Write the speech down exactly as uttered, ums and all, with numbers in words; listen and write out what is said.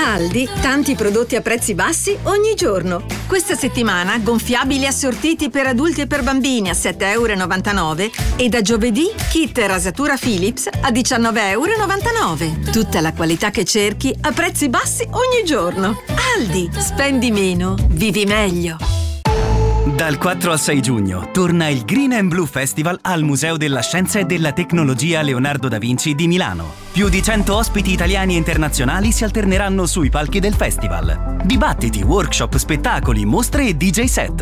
Da Aldi, tanti prodotti a prezzi bassi ogni giorno. Questa settimana gonfiabili assortiti per adulti e per bambini a sette virgola novantanove euro e da giovedì kit rasatura Philips a diciannove virgola novantanove euro. Tutta la qualità che cerchi a prezzi bassi ogni giorno. Aldi, spendi meno, vivi meglio. Dal quattro al sei giugno torna il Green and Blue Festival al Museo della Scienza e della Tecnologia Leonardo da Vinci di Milano. Più di cento ospiti italiani e internazionali si alterneranno sui palchi del festival. Dibattiti, workshop, spettacoli, mostre e D J set.